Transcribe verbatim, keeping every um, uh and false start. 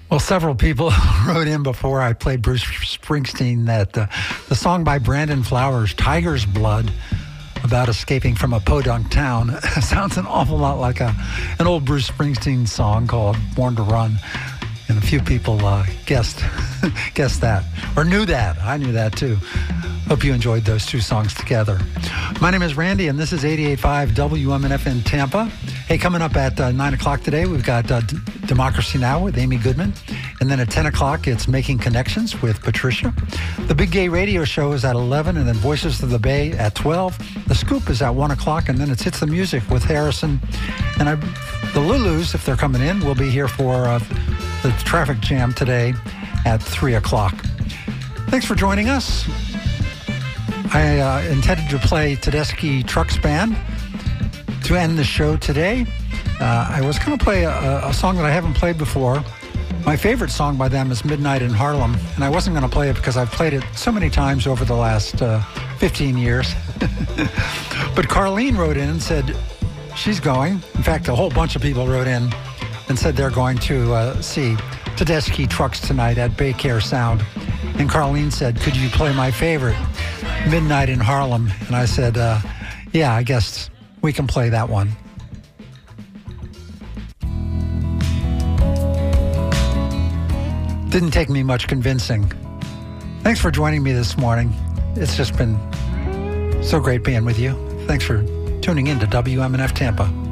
Well, several people wrote in before I played Bruce Springsteen that uh, the song by Brandon Flowers, Tiger's Blood, about escaping from a podunk town, sounds an awful lot like a an old Bruce Springsteen song called Born to Run. And a few people uh, guessed, guessed that, or knew that. I knew that too. Hope you enjoyed those two songs together. My name is Randy, and this is eighty-eight point five W M N F in Tampa. Hey, coming up at uh, nine o'clock today, we've got uh, D- Democracy Now! With Amy Goodman. And then at ten o'clock, it's Making Connections with Patricia. The Big Gay Radio Show is at eleven, and then Voices of the Bay at twelve. The Scoop is at one o'clock, and then it's Hits the Music with Harrison. And I, the Lulus, if they're coming in, will be here for uh, the traffic jam today at three o'clock. Thanks for joining us. I uh, intended to play Tedeschi Trucks Band to end the show today. Uh, I was going to play a, a song that I haven't played before. My favorite song by them is Midnight in Harlem, and I wasn't going to play it because I've played it so many times over the last uh, fifteen years. But Carlene wrote in and said she's going. In fact, a whole bunch of people wrote in and said they're going to uh, see Tedeschi Trucks tonight at Baycare Sound. And Carlene said, could you play my favorite, Midnight in Harlem? And I said, uh, yeah, I guess we can play that one. Didn't take me much convincing. Thanks for joining me this morning. It's just been so great being with you. Thanks for tuning in to W M N F Tampa.